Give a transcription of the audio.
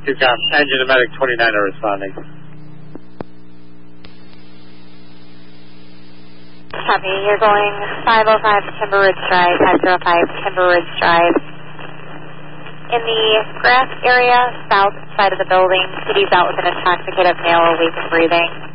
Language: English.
You got engine and medic 29 are responding. Copy. You're going 505 Timber Ridge Drive, 505 Timber Ridge Drive. In the grass area, south side of the building, city's out with an intoxicated male awake and breathing.